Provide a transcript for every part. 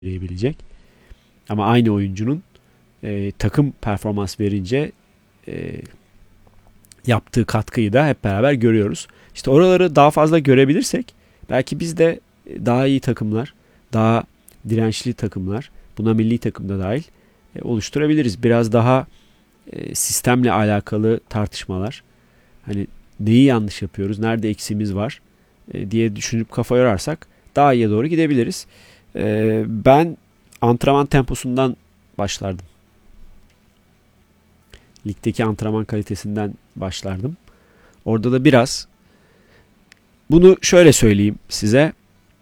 verebilecek. Ama aynı oyuncunun takım performans verince yaptığı katkıyı da hep beraber görüyoruz. İşte oraları daha fazla görebilirsek belki biz de daha iyi takımlar, daha dirençli takımlar, buna milli takım da dahil oluşturabiliriz. Biraz daha sistemle alakalı tartışmalar. Hani neyi yanlış yapıyoruz, nerede eksiğimiz var diye düşünüp kafa yorarsak daha iyiye doğru gidebiliriz. Ben antrenman temposundan başlardım. Ligdeki antrenman kalitesinden başlardım. Orada da biraz bunu şöyle söyleyeyim size.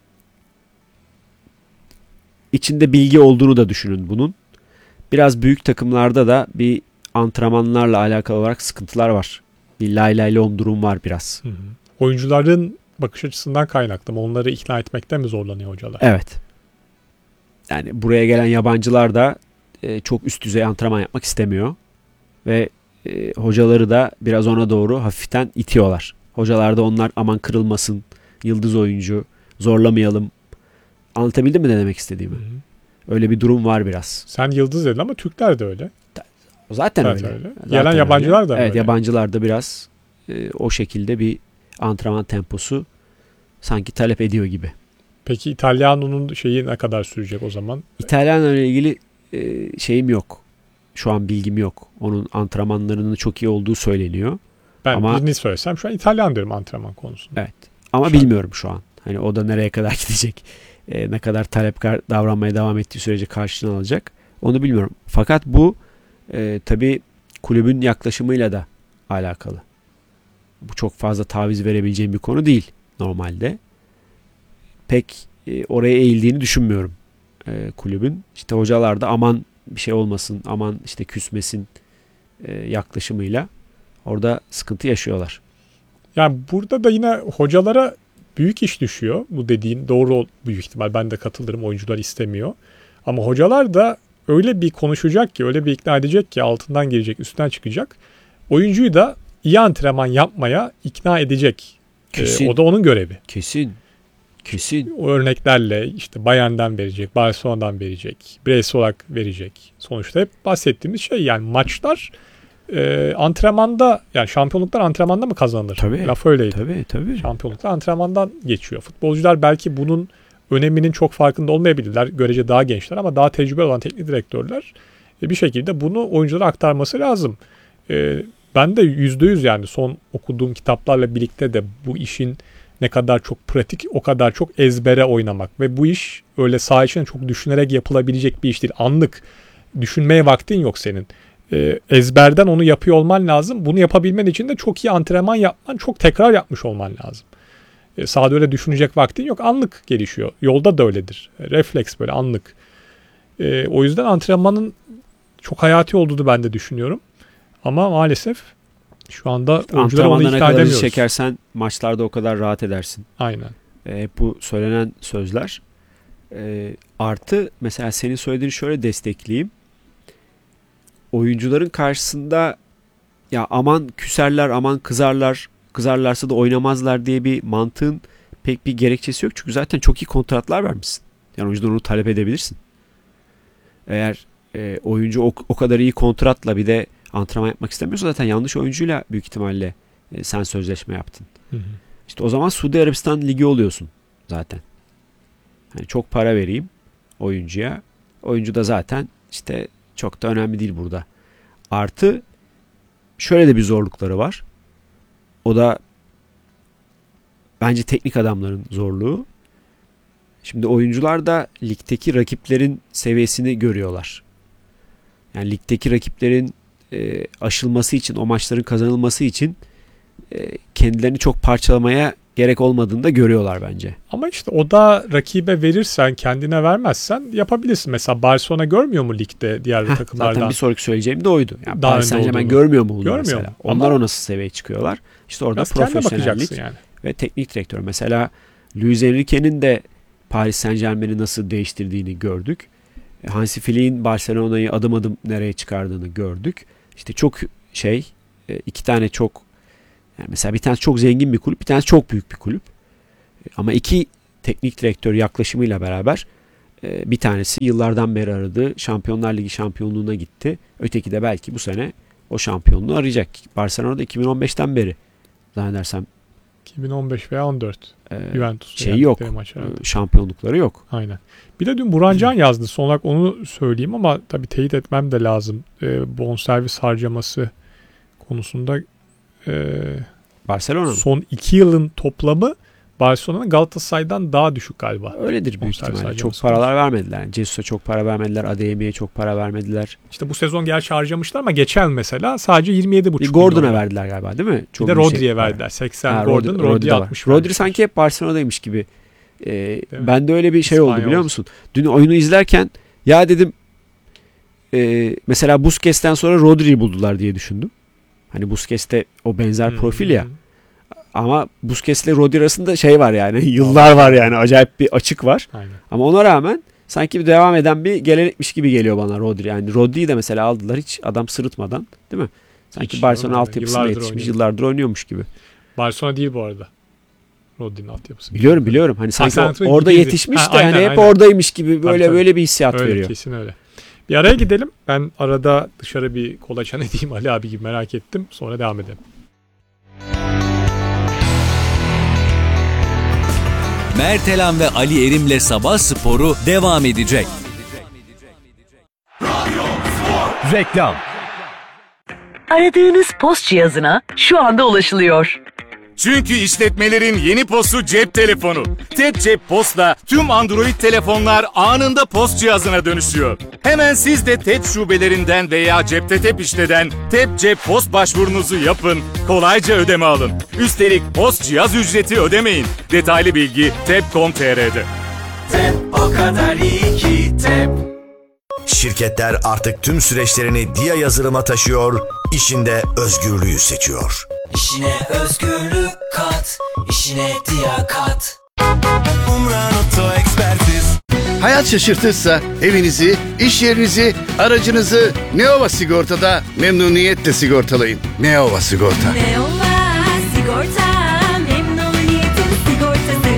İçinde bilgi olduğunu da düşünün bunun. Biraz büyük takımlarda da bir antrenmanlarla alakalı olarak sıkıntılar var. Bir lay lay lom durum var biraz. Hı hı. Oyuncuların bakış açısından kaynaklı mı? Onları ikna etmekte mi zorlanıyor hocalar? Evet. Yani buraya gelen yabancılar da çok üst düzey antrenman yapmak istemiyor. Ve hocaları da biraz ona doğru hafiften itiyorlar. Hocalar da onlar aman kırılmasın, yıldız oyuncu, zorlamayalım. Anlatabildim mi ne demek istediğimi? Hı hı. Öyle bir durum var biraz. Sen yıldız dedin ama Türkler de öyle. Zaten öyle. Zaten gelen yabancılar öyle. da Evet, öyle. yabancılar da biraz o şekilde bir antrenman temposu sanki talep ediyor gibi. Peki İtalyano'nun şeyi ne kadar sürecek o zaman? İtalyan ile ilgili şeyim yok. Şu an bilgim yok. Onun antrenmanlarının çok iyi olduğu söyleniyor. Ben birini söylesem şu an İtalyan diyorum antrenman konusunda. Evet. Ama bilmiyorum şu an. Hani o da nereye kadar gidecek? Ne kadar talepkar davranmaya devam ettiği sürece karşılığını alacak. Onu bilmiyorum. Fakat bu tabii kulübün yaklaşımıyla da alakalı. Bu çok fazla taviz verebileceğim bir konu değil normalde. Pek oraya eğildiğini düşünmüyorum kulübün. İşte hocalar da aman bir şey olmasın, aman işte küsmesin yaklaşımıyla orada sıkıntı yaşıyorlar. Yani burada da yine hocalara büyük iş düşüyor. Bu dediğin doğru büyük ihtimal. Ben de katılırım. Oyuncular istemiyor. Ama hocalar da öyle bir konuşacak ki, öyle bir ikna edecek ki altından gelecek, üstten çıkacak. Oyuncuyu da iyi antrenman yapmaya ikna edecek. O da onun görevi. Kesin. O örneklerle işte Bayern'den verecek, Barcelona'dan verecek, bireysel olarak verecek. Sonuçta hep bahsettiğimiz şey yani maçlar antrenmanda yani şampiyonluklar antrenmanda mı kazanılır? Tabii. Laf öyleydi. Tabii. Şampiyonluklar antrenmandan geçiyor. Futbolcular belki bunun öneminin çok farkında olmayabilirler. Görece daha gençler ama daha tecrübeli olan teknik direktörler bir şekilde bunu oyunculara aktarması lazım. Ben de %100 yani son okuduğum kitaplarla birlikte de bu işin ne kadar çok pratik o kadar çok ezbere oynamak ve bu iş öyle saha içinde çok düşünerek yapılabilecek bir iş değil. Anlık düşünmeye vaktin yok senin. Ezberden onu yapıyor olman lazım. Bunu yapabilmen için de çok iyi antrenman yapman, çok tekrar yapmış olman lazım. Sahada öyle düşünecek vaktin yok. Anlık gelişiyor. Yolda da öyledir. Refleks böyle anlık. O yüzden antrenmanın çok hayati olduğunu ben de düşünüyorum. Ama maalesef şu anda oyuncuları onu ikna edemiyoruz. Ne kadar çekersen maçlarda o kadar rahat edersin. Aynen. Hep bu söylenen sözler. Artı mesela senin söylediğini şöyle destekleyeyim. Oyuncuların karşısında ya aman küserler, aman kızarlarsa da oynamazlar diye bir mantığın pek bir gerekçesi yok. Çünkü zaten çok iyi kontratlar vermişsin. Yani oyuncudan onu talep edebilirsin. Eğer oyuncu o kadar iyi kontratla bir de antrenman yapmak istemiyorsa zaten yanlış oyuncuyla büyük ihtimalle sen sözleşme yaptın. Hı hı. İşte o zaman Suudi Arabistan Ligi oluyorsun zaten. Yani çok para vereyim oyuncuya. Oyuncu da zaten işte çok da önemli değil burada. Artı şöyle de bir zorlukları var. O da bence teknik adamların zorluğu. Şimdi oyuncular da ligdeki rakiplerin seviyesini görüyorlar. Yani ligdeki rakiplerin aşılması için, o maçların kazanılması için kendilerini çok parçalamaya gerek olmadığını da görüyorlar bence. Ama işte o da rakibe verirsen, kendine vermezsen yapabilirsin. Mesela Barcelona görmüyor mu ligde diğer takımlardan? Zaten bir sonraki söyleyeceğim de oydu. Yani Daha Paris Saint-Germain görmüyor mu bunu mesela? Mu? Onlar o nasıl seviyeye çıkıyorlar? İşte orada profesyonellik yani. Ve teknik direktör. Mesela Luis Enrique'nin de Paris Saint-Germain'i nasıl değiştirdiğini gördük. Hansi Flick'in Barcelona'yı adım adım nereye çıkardığını gördük. İşte çok iki tane çok yani mesela bir tanesi çok zengin bir kulüp, bir tanesi çok büyük bir kulüp. Ama iki teknik direktör yaklaşımıyla beraber Bir tanesi yıllardan beri aradığı Şampiyonlar Ligi şampiyonluğuna gitti. Öteki de belki bu sene o şampiyonluğu arayacak. Barcelona'da 2015'ten beri zannedersem 2015 veya 14. Juventus yok. Maçlar. Şampiyonlukları yok. Aynen. Bir de dün Burhan Can yazdı. Son olarak onu söyleyeyim ama tabii teyit etmem de lazım. Bonservis harcaması konusunda Barcelona'nın son 2 yılın toplamı Barcelona'nın Galatasaray'dan daha düşük galiba. öyledir büyük Bonservis ihtimalle. Çok harcaması paralar vermediler. Yani Jesus'a çok para vermediler. Adeyemi'ye çok para vermediler. İşte bu sezon gerçi harcamışlar ama geçen mesela sadece 27,5 Bir Gordon'a milyon. verdiler galiba değil mi? Bir de Rodri'ye verdiler. 80 Gordon, Rodri 60 Rodri sanki hep Barcelona'daymış gibi. Ben de öyle bir şey oldu İspanyol. biliyor musun? Dün oyunu izlerken ya dedim mesela Busquets'ten sonra Rodri'yi buldular diye düşündüm. Hani Busquets'te o benzer profil ya. Ama Busquets'le Rodri arasında şey var yani. Yıllar var yani. Acayip bir açık var. Aynen. Ama ona rağmen sanki bir devam eden bir gelenekmiş gibi geliyor bana Rodri. Yani Rodri'yi de mesela aldılar hiç adam sırıtmadan, değil mi? Sanki Hiç, Barcelona aynen. altyapısında Yıllardır yetişmiş, oynuyor. yıllardır oynuyormuş gibi. Barcelona değil bu arada. Rodri'nin altyapısı. Biliyorum. Hani sanki sen orada İngilizce. yetişmiş Ha, de aynen, yani hep aynen. oradaymış gibi böyle Tabii. böyle bir hissiyat Öyle, veriyor. kesin öyle. Bir araya gidelim. Ben arada dışarı bir kolaçan edeyim Ali abi gibi merak ettim. Sonra devam edelim. Mertelan ve Ali Erim'le Sabah Sporu devam edecek. Reklam. Aradığınız post cihazına şu anda ulaşılıyor. Çünkü işletmelerin yeni postu cep telefonu. Tep Cep Post'la tüm Android telefonlar anında post cihazına dönüşüyor. Hemen siz de TEP şubelerinden veya cepte Tep işleden Tep Cep Post başvurunuzu yapın, kolayca ödeme alın. Üstelik post cihaz ücreti ödemeyin. Detaylı bilgi tep.com.tr'de. Tep o kadar iyi ki Tep. Şirketler artık tüm süreçlerini Dia yazılıma taşıyor, işinde özgürlüğü seçiyor. İşine özgürlük kat, işine Dia kat. Umran Oto Ekspertiz. Hayat şaşırtırsa evinizi, iş yerinizi, aracınızı Neova Sigorta'da memnuniyetle sigortalayın. Neova Sigorta. Neova Sigorta, memnuniyetin sigortası.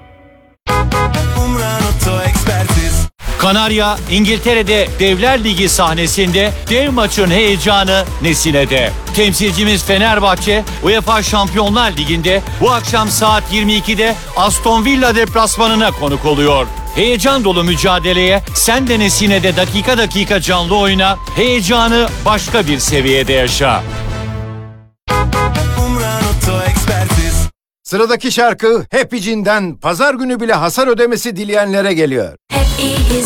Umran Oto Ekspertiz. Kanarya, İngiltere'de Devler Ligi sahnesinde dev maçın heyecanı Nesine'de. Temsilcimiz Fenerbahçe, UEFA Şampiyonlar Ligi'nde bu akşam saat 22'de Aston Villa deplasmanına konuk oluyor. Heyecan dolu mücadeleye sen de Nesine'de dakika dakika canlı oyna, heyecanı başka bir seviyede yaşa. Umran Oto Ekspertiz. Sıradaki şarkı Happy Jean'den pazar günü bile hasar ödemesi dileyenlere geliyor. Hep